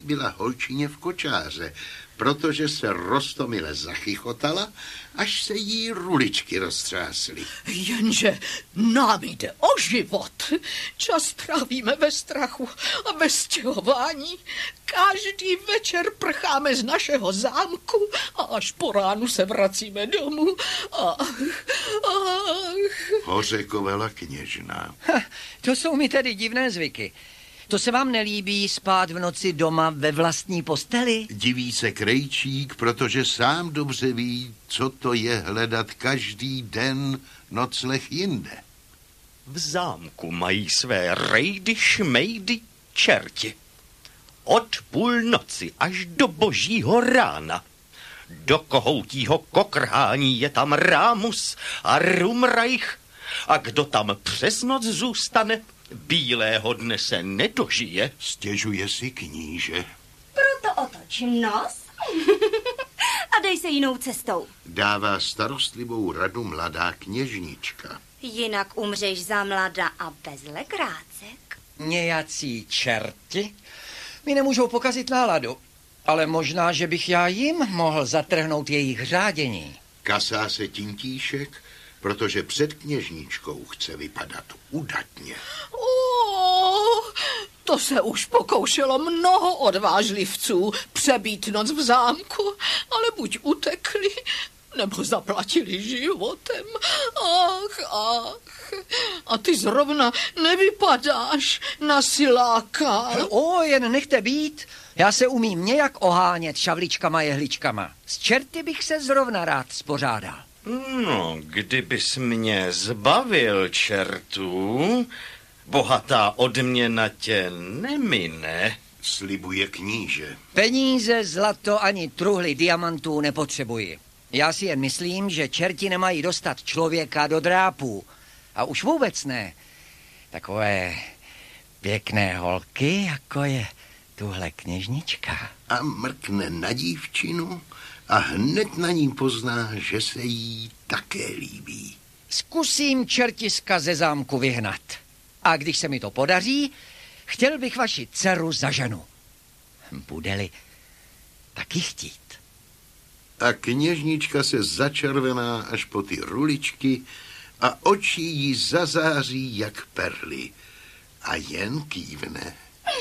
byla holčině v kočáře, protože se roztomile zachychotala, až se jí ruličky roztřásly. Jenže nám jde o život. Čas trávíme ve strachu a ve stěhování. Každý večer prcháme z našeho zámku a až po ránu se vracíme domů. Hořekovala kněžna. To jsou mi tedy divné zvyky. To se vám nelíbí spát v noci doma ve vlastní posteli? Diví se Krejčík, protože sám dobře ví, co to je hledat každý den nocleh jinde. V zámku mají své rejdy, šmejdy, čerti. Od půlnoci až do božího rána. Do kohoutího kokrhání je tam rámus a rumrajch. A kdo tam přes noc zůstane, bílého dne se nedožije. Stěžuje si kníže. Proto otoč nos a dej se jinou cestou. Dává starostlivou radu mladá kněžnička. Jinak umřeš za mlada a bez legrácek. Nějací čerti mi nemůžou pokazit náladu, ale možná, že bych já jim mohl zatrhnout jejich řádění. Kasá se Tintíšek, protože před kněžničkou chce vypadat udatně. To se už pokoušelo mnoho odvážlivců přebít noc v zámku, ale buď utekli, nebo zaplatili životem. Ach. A ty zrovna nevypadáš na siláka. Jen nechte být. Já se umím nějak ohánět šavličkama jehličkama. S čerty bych se zrovna rád spořádal. No, kdybys mě zbavil čertů, bohatá odměna tě nemine. Slibuje kníže. Peníze, zlato ani truhly diamantů nepotřebuji. Já si jen myslím, že čerti nemají dostat člověka do drápů. A už vůbec ne. Takové pěkné holky, jako je tuhle kněžnička. A mrkne na dívčinu a hned na ní pozná, že se jí také líbí. Zkusím čertiska ze zámku vyhnat. A když se mi to podaří, chtěl bych vaši dceru za ženu. Bude-li taky chtít. A kněžnička se začervená až po ty ruličky a oči jí zazáří jak perly. A jen kývne.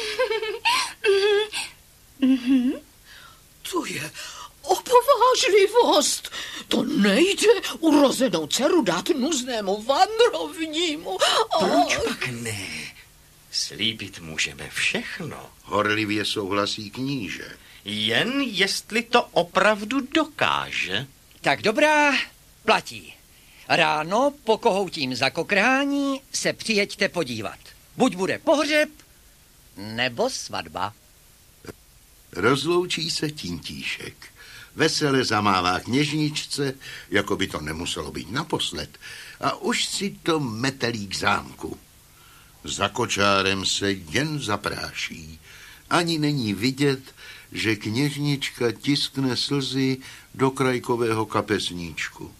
To je opovážlivost. To nejde urozenou dceru dát nuznému vandrovnímu. Proč pak ne? Slíbit můžeme všechno. Horlivě souhlasí kníže. Jen jestli to opravdu dokáže. Tak dobrá, platí. Ráno po kohoutím zakokrhání se přijeďte podívat. Buď bude pohřeb, nebo svatba. Rozloučí se Tintíšek. Vesele zamává kněžničce, jako by to nemuselo být naposled, a už si to metelí k zámku. Za kočárem se jen zapráší. Ani není vidět, že kněžnička tiskne slzy do krajkového kapesníčku.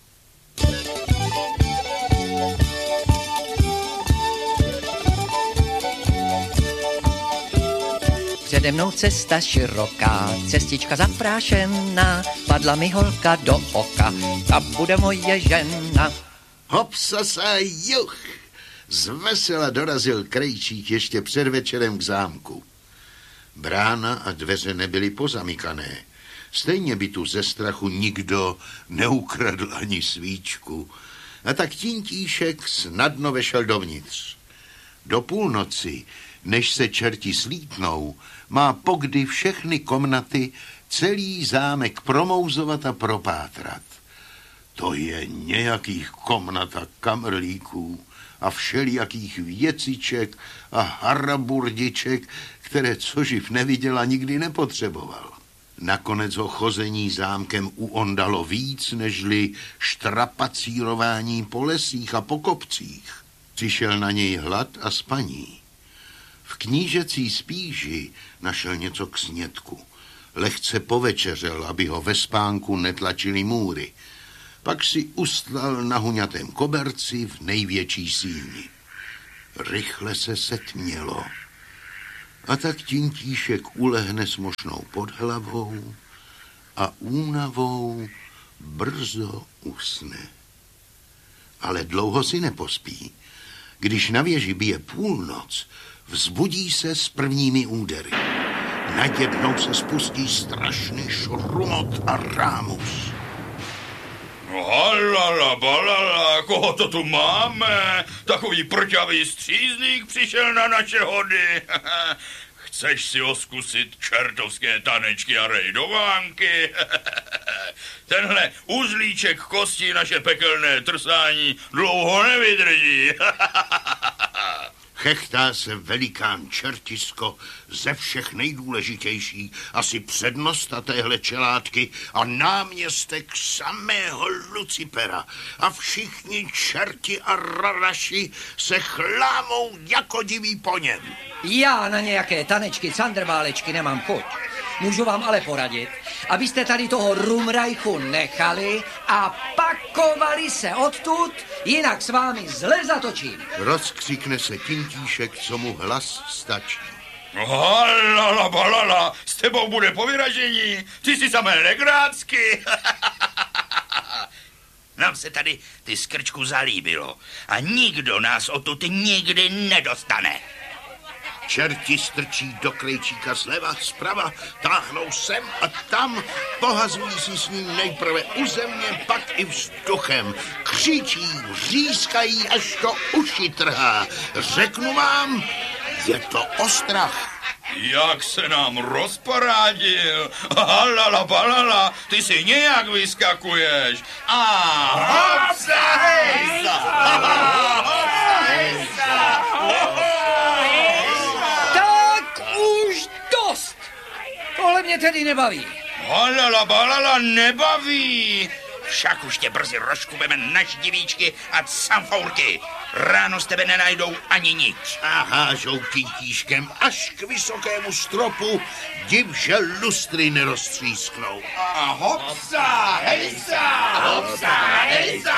Přede mnou cesta široká, cestička zaprášená, padla mi holka do oka, ta bude moje žena. Hopsasa juch! Zvesela dorazil Krejčík ještě před večerem k zámku. Brána a dveře nebyly pozamykané. Stejně by tu ze strachu nikdo neukradl ani svíčku. A tak Tintíšek snadno vešel dovnitř. Do půlnoci, než se čerti slítnou, má pokdy všechny komnaty celý zámek promouzovat a propátrat. To je nějakých komnat a kamrlíků a všelijakých věciček a haraburdiček, které coživ neviděl a nikdy nepotřeboval. Nakonec ho chození zámkem uondalo víc, nežli štrapacírování po lesích a po kopcích. Přišel na něj hlad a spaní. V knížecí spíži našel něco k snědku. Lehce povečeřel, aby ho ve spánku netlačili můry. Pak si ustlal na huňatém koberci v největší síni. Rychle se setmělo. A tak Tintíšek ulehne s mošnou pod hlavou a únavou brzo usne. Ale dlouho si nepospí. Když na věži bije půlnoc, vzbudí se s prvními údery. Najednou se spustí strašný šrumot a rámus. Halala, balala, koho to tu máme? Takový prťavý střízlík přišel na naše hody. Chceš si oskusit čertovské tanečky a rejdovánky? Tenhle uzlíček kostí naše pekelné trsání dlouho nevydrží. Chechtá se velikán Čertisko, ze všech nejdůležitější, asi přednosta téhle čelátky a náměstek samého Lucipera. A všichni čerti a raraši se chlámou jako diví po něm. Já na nějaké tanečky, candrválečky nemám chuť. Můžu vám ale poradit, abyste tady toho rumrajchu nechali a pakovali se odtud, jinak s vámi zle zatočím. Rozkřikne se Tintíšek, co mu hlas stačí. Halala, balala, s tebou bude po vyražení, ty jsi samé legrácky. Nám se tady ty skrčku zalíbilo a nikdo nás odtud nikdy nedostane. Čerti strčí do krejčíka zleva, zprava, táhnou sem a tam, pohazují si s ním nejprve u země, pak i vzduchem. Křičí, řískají, až to uši trhá. Řeknu vám, je to ostrach. Jak se nám rozparádil. Halala, balala, ty si nějak vyskakuješ. A hopsa, hejsa. Tak už dost. Tohle mě tedy nebaví. Halala, balala, nebaví. Však už tě brzy rozkubeme na divíčky a samfourky. Ráno z tebe nenajdou ani nič. A hážou Tintíškem až k vysokému stropu, div, že lustry neroztřísknou. A hopsa, hejsa, hopsa, hejsa.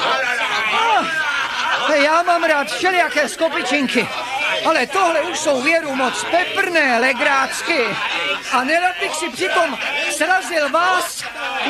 Já mám rád všelijaké skopičinky, ale tohle už jsou věru moc peprné legrácky. A nerad bych si přitom srazil vás.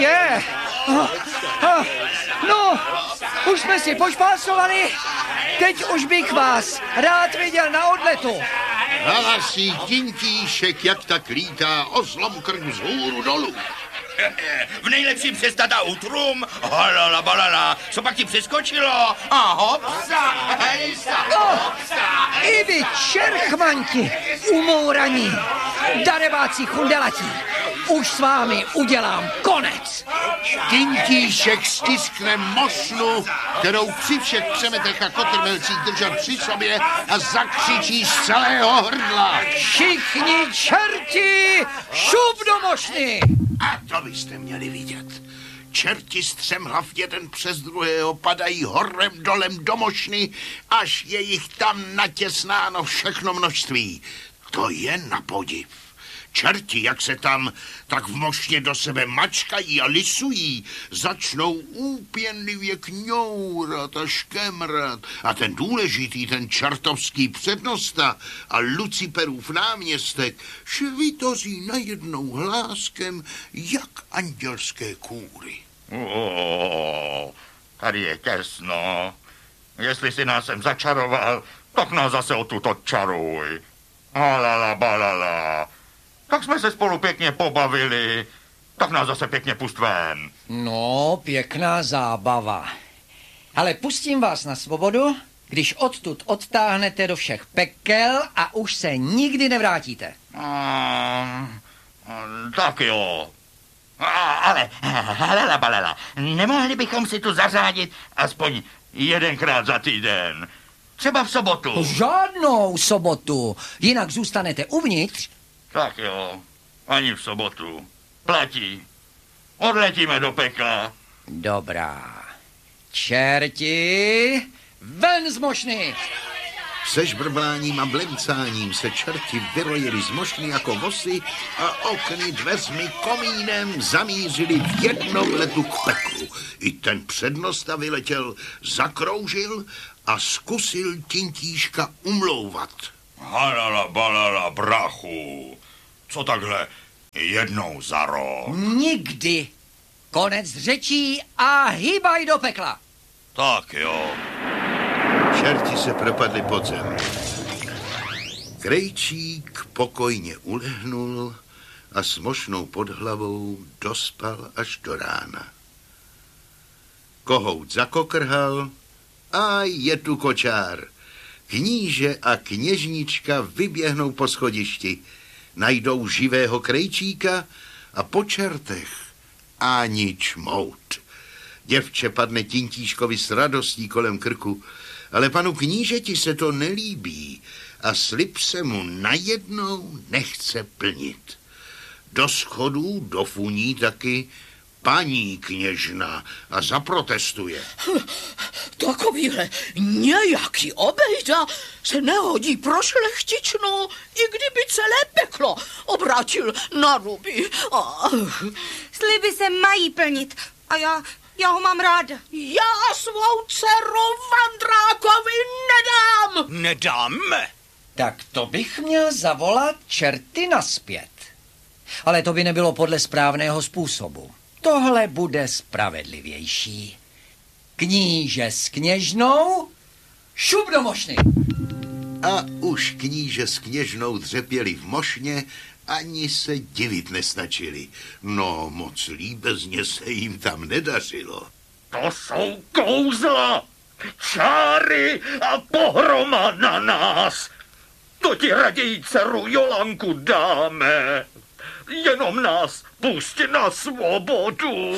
No, už jsme si pošpásovali, teď už bych vás rád viděl na odletu. Halasí Tintíšek, jak tak lítá oslom krk vzhůru dolů. V nejlepším přestata utrum, halala, balala, co pak ti přeskočilo? A hopsa, hejsa, hopsa, I vy čerchmanti, umouraní, darebáci chundelatí, už s vámi udělám konec. Tintíšek stiskne mošnu, kterou při všech přemetech a kotrmelcích držel při sobě a zakřičí z celého hrdla. Všichni čerti, šup do mošny! A to byste měli vidět. Čerti střemhlav jeden přes druhého padají horem dolem do mošny, až je jich tam natěsnáno všechno množství. To je na podiv. Čerti, jak se tam tak v mošně do sebe mačkají a lisují, začnou úpěnlivě kňourat a škemrat. A ten důležitý, ten čertovský přednosta a Luciperův náměstek švitoří najednou hláskem jak andělské kůry. Tady je těsno. Jestli si nás sem začaroval, tak nás zase odtud odčaruj. Halala, balala. Tak jsme se spolu pěkně pobavili, tak nás zase pěkně pust ven. No, pěkná zábava. Ale pustím vás na svobodu, když odtud odtáhnete do všech pekel a už se nikdy nevrátíte. Tak jo. Ale, halala, balala, nemohli bychom si tu zařádit aspoň jedenkrát za týden. Třeba v sobotu. Žádnou sobotu, jinak zůstanete uvnitř. Tak jo, ani v sobotu. Platí. Odletíme do pekla. Dobrá. Čerti, ven z mošny! Se žbrbláním a blemcáním se čerti vyrojili z mošny jako vosy a okny, dveřmi, komínem zamířili v jednom letu k peklu. I ten přednosta vyletěl, zakroužil a zkusil Tintíška umlouvat. Halala balala brachu. Co takhle jednou za rok? Nikdy. Konec řečí a hýbaj do pekla. Tak jo. Čerti se propadli pod zem. Krejčík pokojně ulehnul a s mošnou pod hlavou dospal až do rána. Kohout zakokrhal a je tu kočár. Kníže a kněžnička vyběhnou po schodišti, najdou živého krejčíka a po čertech ani čmout. Děvče padne Tintíškovi s radostí kolem krku, ale panu knížeti se to nelíbí a slib se mu najednou nechce plnit. Do schodů dofuní taky paní kněžna a zaprotestuje. Takovýhle nějaký obejda se nehodí pro šlechtičnou, i kdyby celé peklo obrátil na ruby. Sliby se mají plnit a já ho mám ráda. Já svou dceru Vandrákovi nedám! Nedáme? Tak to bych měl zavolat čerty nazpět. Ale to by nebylo podle správného způsobu. Tohle bude spravedlivější. Kníže s kněžnou, šup do mošny. A už kníže s kněžnou dřepěli v mošně, ani se divit nestačili. No, moc líbezně se jim tam nedařilo. To jsou kouzla, čáry a pohroma na nás. To ti raději dceru Jolanku dáme. Jenom nás pusť na svobodu.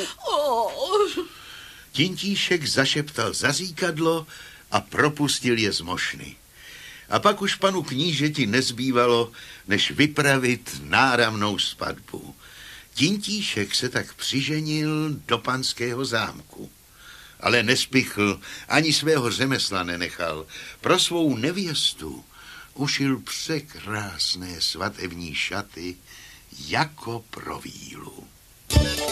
Tintíšek zašeptal zaříkadlo a propustil je z mošny. A pak už panu knížeti nezbývalo, než vypravit náramnou svatbu. Tintíšek se tak přiženil do panského zámku. Ale nespichl, ani svého řemesla nenechal. Pro svou nevěstu ušil překrásné svatební šaty jako pro vílu.